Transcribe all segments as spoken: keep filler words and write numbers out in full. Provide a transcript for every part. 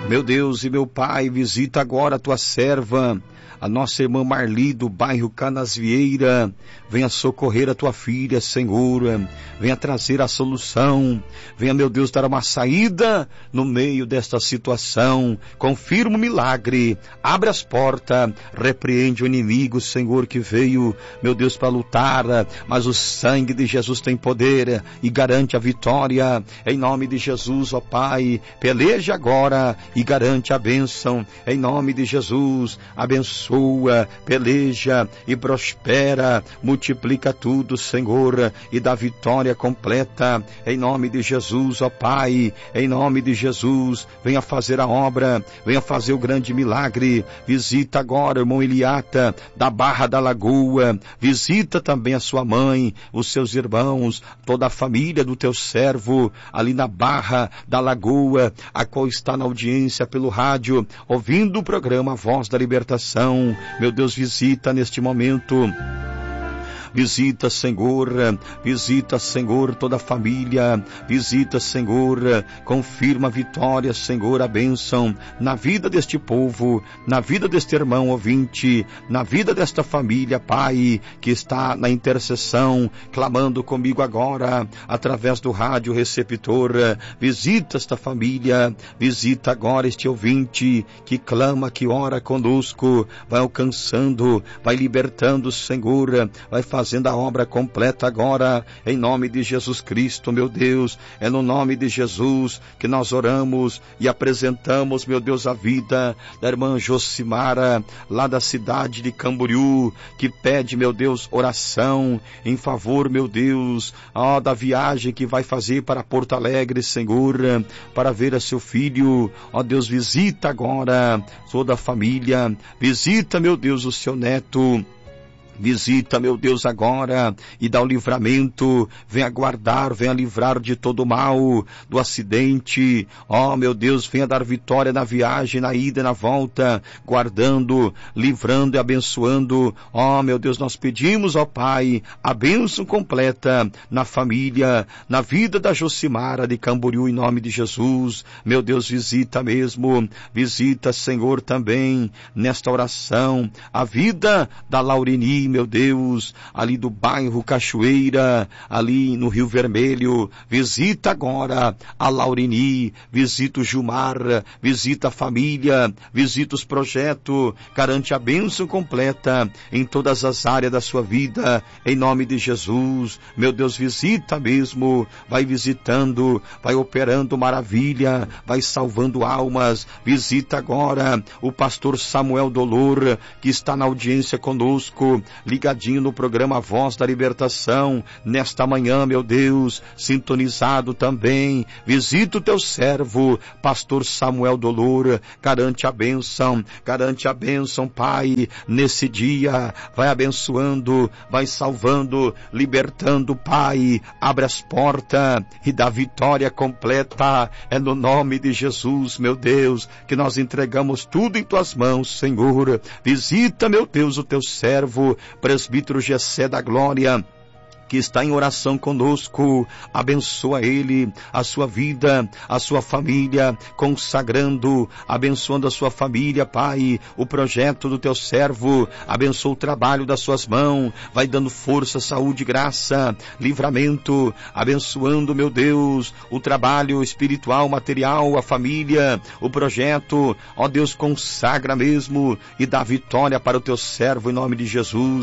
Meu Deus e meu Pai, visita agora a tua serva, a nossa irmã Marli do bairro Canasvieira. Venha socorrer a tua filha, Senhor. Venha trazer a solução. Venha, meu Deus, dar uma saída no meio desta situação. Confirma o milagre. Abre as portas. Repreende o inimigo, Senhor, que veio, meu Deus, para lutar. Mas o sangue de Jesus tem poder e garante a vitória. Em nome de Jesus, ó Pai, peleja agora e garante a bênção. Em nome de Jesus, abençoa, peleja e prospera. Multiplica tudo, Senhor, e dá vitória completa. Em nome de Jesus, ó Pai, em nome de Jesus, venha fazer a obra, venha fazer o grande milagre. Visita agora, irmão Eliata, da Barra da Lagoa. Visita também a sua mãe, os seus irmãos, toda a família do teu servo, ali na Barra da Lagoa, a qual está na audiência pelo rádio, ouvindo o programa Voz da Libertação. Meu Deus, visita neste momento. Visita, Senhor, visita, Senhor, toda a família, visita, Senhor, confirma a vitória, Senhor, a bênção na vida deste povo, na vida deste irmão ouvinte, na vida desta família, Pai, que está na intercessão, clamando comigo agora, através do rádio receptor. Visita esta família, visita agora este ouvinte, que clama, que ora conosco, vai alcançando, vai libertando, Senhor, vai fazendo fazendo a obra completa agora, em nome de Jesus Cristo, meu Deus. É no nome de Jesus que nós oramos e apresentamos, meu Deus, a vida da irmã Josimara, lá da cidade de Camboriú, que pede, meu Deus, oração em favor, meu Deus, ó, da viagem que vai fazer para Porto Alegre, Senhor, para ver a seu filho. Ó Deus, visita agora toda a família, visita, meu Deus, o seu neto. Visita, meu Deus, agora e dá o livramento. Venha guardar, venha livrar de todo o mal, do acidente. Ó, meu Deus, venha dar vitória na viagem, na ida e na volta, guardando, livrando e abençoando. Ó, meu Deus, nós pedimos, ó Pai, a bênção completa na família, na vida da Josimara de Camboriú, em nome de Jesus. Meu Deus, visita mesmo, visita, Senhor, também nesta oração, a vida da Laurini, meu Deus, ali do bairro Cachoeira, ali no Rio Vermelho. Visita agora a Laurini, visita o Gilmar, visita a família, visita os projetos, garante a bênção completa em todas as áreas da sua vida, em nome de Jesus. Meu Deus, visita mesmo, vai visitando, vai operando maravilha, vai salvando almas. Visita agora o pastor Samuel Dolor, que está na audiência conosco, ligadinho no programa Voz da Libertação, nesta manhã, meu Deus, sintonizado também. Visita o teu servo, pastor Samuel Dolor, garante a bênção, garante a bênção, Pai, nesse dia, vai abençoando, vai salvando, libertando, Pai, abre as portas e dá vitória completa. É no nome de Jesus, meu Deus, que nós entregamos tudo em tuas mãos, Senhor. Visita, meu Deus, o teu servo, presbítero Gessé da Glória, que está em oração conosco. Abençoa ele, a sua vida, a sua família, consagrando, abençoando a sua família, Pai, o projeto do teu servo. Abençoa o trabalho das suas mãos, vai dando força, saúde, graça, livramento, abençoando, meu Deus, o trabalho espiritual, material, a família, o projeto. Ó Deus, consagra mesmo e dá vitória para o teu servo, em nome de Jesus.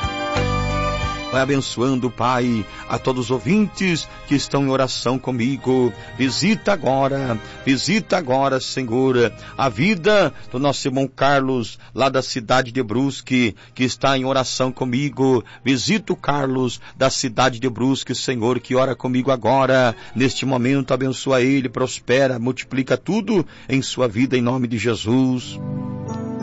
Vai abençoando, Pai, a todos os ouvintes que estão em oração comigo. Visita agora, visita agora, Senhor, a vida do nosso irmão Carlos, lá da cidade de Brusque, que está em oração comigo. Visita o Carlos, da cidade de Brusque, Senhor, que ora comigo agora. Neste momento, abençoa ele, prospera, multiplica tudo em sua vida, em nome de Jesus.